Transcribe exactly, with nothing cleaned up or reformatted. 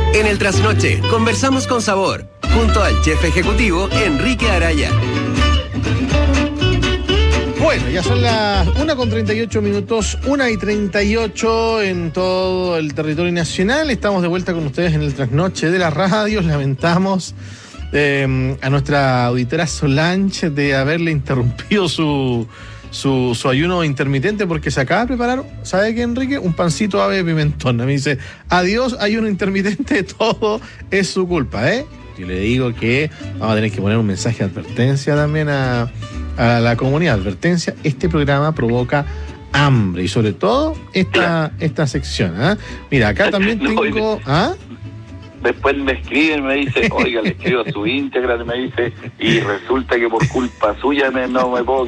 En el Trasnoche, conversamos con sabor, junto al chef ejecutivo Enrique Araya. Bueno, ya son las una con treinta y ocho minutos, una y treinta y ocho en todo el territorio nacional. Estamos de vuelta con ustedes en el Trasnoche de las radios. Lamentamos eh, a nuestra auditora Solange de haberle interrumpido su, su, su ayuno intermitente porque se acaba de preparar, ¿sabe qué, Enrique? Un pancito ave de pimentón. Me dice, adiós, ayuno intermitente, todo es su culpa, ¿eh? Yo le digo que vamos a tener que poner un mensaje de advertencia también a... a la comunidad. Advertencia, este programa provoca hambre y sobre todo esta, esta sección. ¿eh? Mira, acá también tengo... No, ¿ah? Después me escriben, me dice, oiga, le escribo a su Instagram, me dice, y resulta que por culpa suya me, no me puedo